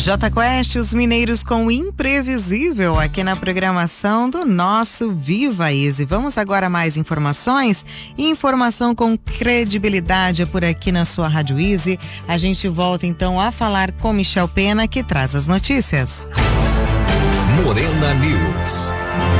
Jota Quest, os mineiros com o imprevisível aqui na programação do nosso Viva Easy. Vamos agora a mais informações e informação com credibilidade por aqui na sua Rádio Easy. A gente volta então a falar com Michel Pena, que traz as notícias. Morena News.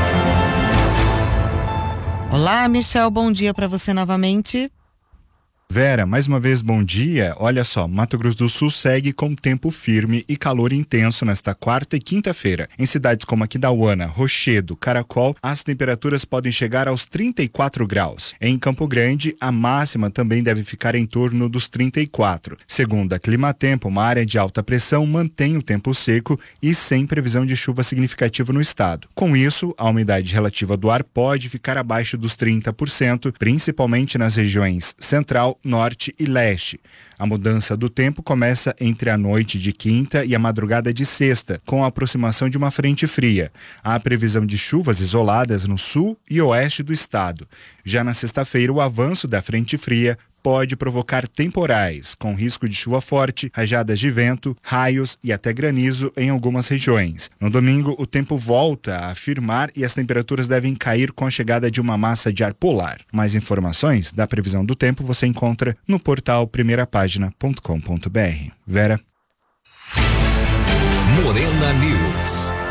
Olá, Michel, bom dia para você novamente. Vera, mais uma vez bom dia. Olha só, Mato Grosso do Sul segue com tempo firme e calor intenso nesta quarta e quinta-feira. Em cidades como Aquidauana, Rochedo, Caracol, as temperaturas podem chegar aos 34 graus. Em Campo Grande, a máxima também deve ficar em torno dos 34. Segundo a Climatempo, uma área de alta pressão mantém o tempo seco e sem previsão de chuva significativa no estado. Com isso, a umidade relativa do ar pode ficar abaixo dos 30%, principalmente nas regiões central, norte e leste. A mudança do tempo começa entre a noite de quinta e a madrugada de sexta, com a aproximação de uma frente fria. Há previsão de chuvas isoladas no sul e oeste do estado. Já na sexta-feira, o avanço da frente fria pode provocar temporais, com risco de chuva forte, rajadas de vento, raios e até granizo em algumas regiões. No domingo, o tempo volta a firmar e as temperaturas devem cair com a chegada de uma massa de ar polar. Mais informações da previsão do tempo você encontra no portal primeirapagina.com.br. Vera. Morena News.